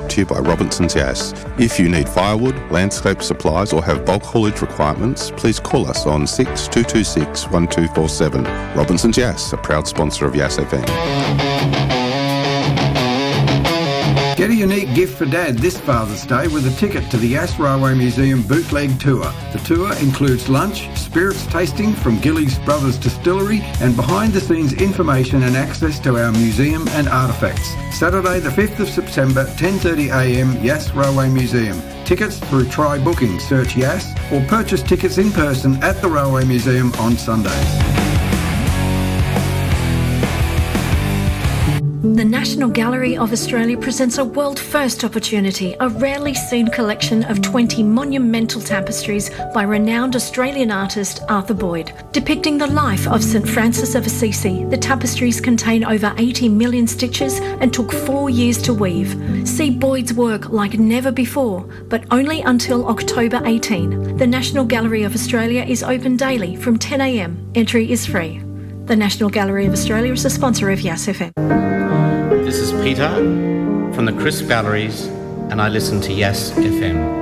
to you by Robinson's Yass. If you need firewood, landscape supplies or have bulk haulage requirements, please call us on 6226 1247. Robinson's Yass, a proud sponsor of Yass FM. Get a unique gift for Dad this Father's Day with a ticket to the Yass Railway Museum Bootleg Tour. The tour includes lunch, spirits tasting from Gillies Brothers Distillery and behind-the-scenes information and access to our museum and artefacts. Saturday the 5th of September, 10:30am, Yass Railway Museum. Tickets through Try Booking, search Yass, or purchase tickets in person at the Railway Museum on Sundays. The National Gallery of Australia presents a world-first opportunity, a rarely seen collection of 20 monumental tapestries by renowned Australian artist Arthur Boyd. Depicting the life of St Francis of Assisi, the tapestries contain over 80 million stitches and took 4 years to weave. See Boyd's work like never before, but only until October 18. The National Gallery of Australia is open daily from 10am. Entry is free. The National Gallery of Australia is a sponsor of Yass FM. This is Peter from the Crisp Galleries, and I listen to Yass FM.